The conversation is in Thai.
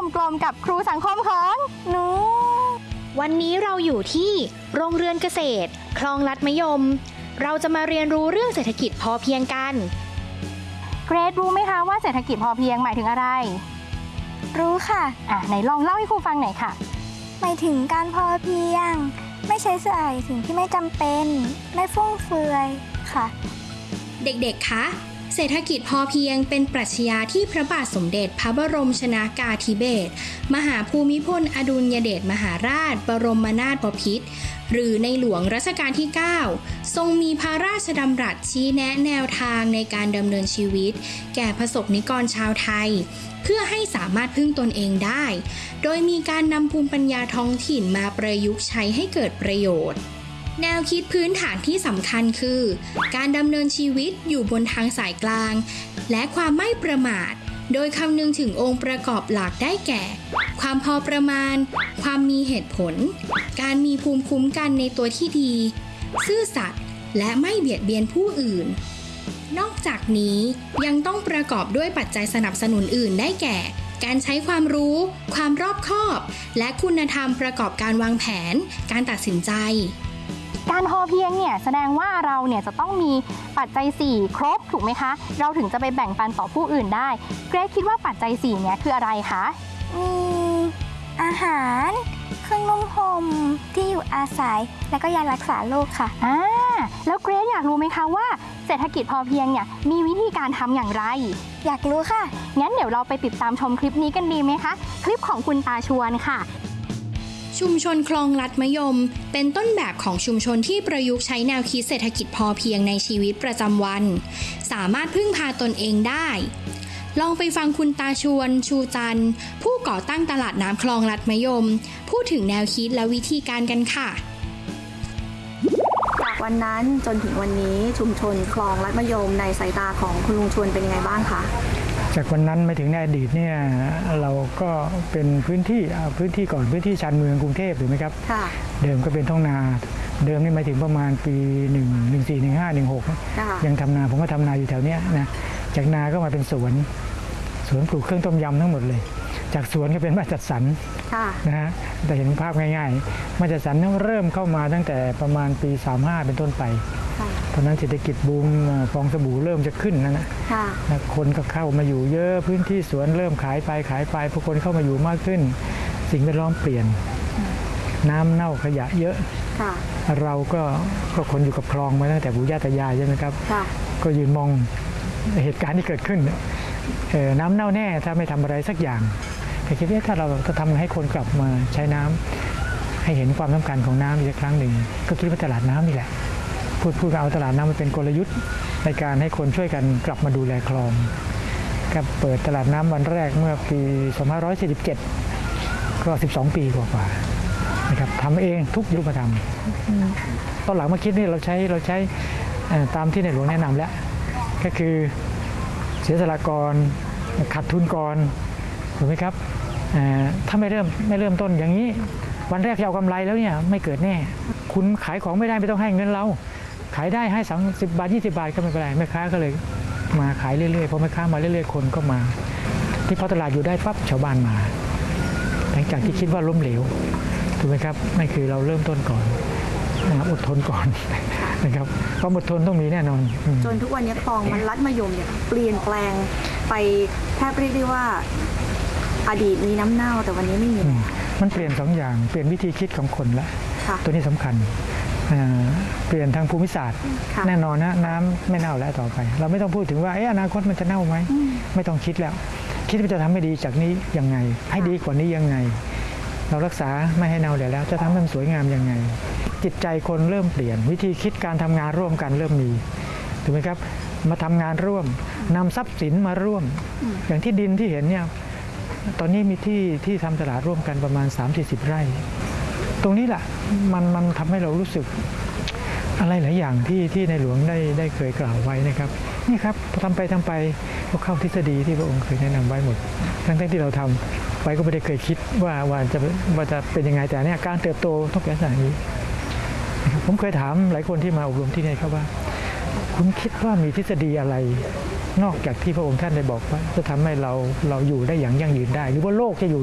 กลมๆกับครูสังคมของหนูวันนี้เราอยู่ที่โรงเรือนเกษตรคลองลัดมะยมเราจะมาเรียนรู้เรื่องเศรษฐกิจพอเพียงกันเกรดรู้ไหมคะว่าเศรษฐกิจพอเพียงหมายถึงอะไรรู้ค่ะไหนลองเล่าให้ครูฟังหน่อยค่ะหมายถึงการพอเพียงไม่ใช้จ่ายสิ่งที่ไม่จำเป็นไม่ฟุ่มเฟือยค่ะเด็กๆคะเศรษฐกิจพอเพียงเป็นปรัชญาที่พระบาทสมเด็จพระบรมชนากาธิเบศรมหาภูมิพลอดุลยเดชมหาราชบรมนาถบพิตรหรือในหลวงรัชกาลที่ 9 ทรงมีพระราชดำรัสชี้แนะแนวทางในการดำเนินชีวิตแก่ประสบนิกรชาวไทยเพื่อให้สามารถพึ่งตนเองได้โดยมีการนำภูมิปัญญาท้องถิ่นมาประยุกต์ใช้ให้เกิดประโยชน์แนวคิดพื้นฐานที่สำคัญคือการดำเนินชีวิตอยู่บนทางสายกลางและความไม่ประมาทโดยคำนึงถึงองค์ประกอบหลักได้แก่ ความพอประมาณความมีเหตุผลการมีภูมิคุ้มกันในตัวที่ดีซื่อสัตย์และไม่เบียดเบียนผู้อื่นนอกจากนี้ยังต้องประกอบด้วยปัจจัยสนับสนุนอื่นได้แก่ การใช้ความรู้ความรอบคอบและคุณธรรมประกอบการวางแผนการตัดสินใจการพอเพียงเนี่ยแสดงว่าเราเนี่ยจะต้องมีปัจจัย4ครบถูกไหมคะเราถึงจะไปแบ่งปันต่อผู้อื่นได้เกรซคิดว่าปัจจัย4เนี่ยคืออะไรคะมีอาหารเครื่องนุ่งห่มที่อยู่อาศัยและก็ยารักษาโรคค่ะแล้วเกรซอยากรู้ไหมคะว่าเศรษฐกิจพอเพียงเนี่ยมีวิธีการทำอย่างไรอยากรู้ค่ะงั้นเดี๋ยวเราไปติดตามชมคลิปนี้กันดีไหมคะคลิปของคุณตาชวนค่ะชุมชนคลองลัดมะยมเป็นต้นแบบของชุมชนที่ประยุกต์ใช้แนวคิดเศรษฐกิจพอเพียงในชีวิตประจำวันสามารถพึ่งพาตนเองได้ลองไปฟังคุณตาชวนชูจันทร์ผู้ก่อตั้งตลาดน้ำคลองลัดมะยมพูดถึงแนวคิดและวิธีการกันค่ะจากวันนั้นจนถึงวันนี้ชุมชนคลองลัดมะยมในสายตาของคุณลุงชวนเป็นยังไงบ้างคะจากวันนั้นไม่ถึงในอดีตเนี่ยเราก็เป็นพื้นที่ก่อนพื้นที่ชานเมืองกรุงเทพถูกไหมครับเดิมก็เป็นท้องนาเดิมนี่หมายถึงประมาณปี14 15 16ยังทำนาผมก็ทำนาอยู่แถวเนี้ยนะจากนาก็มาเป็นสวนปลูกเครื่องต้มยำทั้งหมดเลยจากสวนก็เป็นบ้านจัดสรรนะฮะแต่เห็นภาพง่ายๆบ้านจัดสรรเริ่มเข้ามาตั้งแต่ประมาณปี35เป็นต้นไปตอนนั้นเศรษฐกิจบูมฟองสบู่เริ่มจะขึ้นนะคนก็เข้ามาอยู่เยอะพื้นที่สวนเริ่มขายไปพอคนเข้ามาอยู่มากขึ้นสิ่งแวดล้อมเปลี่ยนน้ำเน่าขยะเยอะเราก็คนอยู่กับคลองมาตั้งแต่ปู่ย่าตายายใช่ไหมครับก็ยืนมองเหตุการณ์ที่เกิดขึ้นน้ำเน่าแน่ถ้าไม่ทำอะไรสักอย่างแต่คิดว่าถ้าเราจะทำให้คนกลับมาใช้น้ำให้เห็นความสำคัญของน้ำอีกครั้งหนึ่งก็คิดว่าตลาดน้ำนี่แหละพูดเอาตลาดน้ำมาเป็นกลยุทธ์ในการให้คนช่วยกันกลับมาดูแลคลองก็เปิดตลาดน้ำวันแรกเมื่อปี2547ก็12 ปีกว่านะครับทำเองทุกยุคมาทำตอนหลังมาคิดนี่เราใช้ตามที่ในหลวงแนะนำแล้วก็คือเสียสละก่อนขาดทุนก่อนถูกไหมครับถ้าไม่เริ่มต้นอย่างนี้วันแรกจะเอากำไรแล้วเนี่ยไม่เกิดแน่คุณขายของไม่ได้ไม่ต้องให้เงินเราขายได้ให้30 บาท20 บาทก็ไม่เป็นไรแม่ค้าก็เลยมาขายเรื่อยๆพอแม่ค้ามาเรื่อยๆคนก็มาที่พอตลาดอยู่ได้ปั๊บชาวบ้านมาหลังจากที่คิดว่าล้มเหลวถูกไหมครับนั่นคือเราเริ่มต้นก่อนอดทนก่อนนะครับความอดทนต้องมีแน่นอนจนทุกวันนี้คลองมันลัดมะยมเนี่ยเปลี่ยนแปลงไปแทบเรียกได้ว่าอดีตมีน้ำเน่าแต่วันนี้ไม่มีมันเปลี่ยน2 อย่างเปลี่ยนวิธีคิดของคนละตัวนี้สำคัญเปลี่ยนทางภูมิศาสตร์แน่นอนนะน้ำไม่เน่าแล้วต่อไปเราไม่ต้องพูดถึงว่าอนาคตมันจะเน่าไหมไม่ต้องคิดแล้วคิดว่าจะทำให้ดีจากนี้ยังไงให้ดีกว่านี้ยังไงเรารักษาไม่ให้เน่าแล้วจะทำให้มันสวยงามยังไงจิตใจคนเริ่มเปลี่ยนวิธีคิดการทำงานร่วมกันเริ่มมีถูกไหมครับมาทำงานร่วมนำทรัพย์สินมาร่วมอย่างที่ดินที่เห็นเนี่ยตอนนี้มีที่ทำตลาดร่วมกันประมาณ 30-40 ไร่ตรงนี้แหละมันทำให้เรารู้สึกอะไรหลายอย่างที่ในหลวงได้เคยกล่าวไว้นะครับนี่ครับพอทำไปก็เข้าทฤษฎีที่พระองค์เคยแนะนำไว้หมดทั้งที่เราทำไปก็ไม่ได้เคยคิดว่าจะเป็นยังไงแต่เนี่ยการเติบโตต้องเป็นอย่างนี้ผมเคยถามหลายคนที่มาอบรมที่นี่ครับว่าคุณคิดว่ามีทฤษฎีอะไรนอกจากที่พระองค์ท่านได้บอกว่าจะทำให้เราอยู่ได้อย่างยั่งยืนได้หรือว่าโลกจะอยู่